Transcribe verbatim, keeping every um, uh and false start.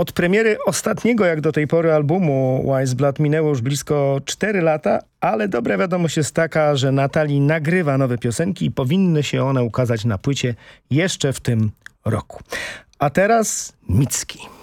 Od premiery ostatniego jak do tej pory albumu Wise Blood minęło już blisko cztery lata, ale dobra wiadomość jest taka, że Natalie nagrywa nowe piosenki i powinny się one ukazać na płycie jeszcze w tym roku. A teraz Micki.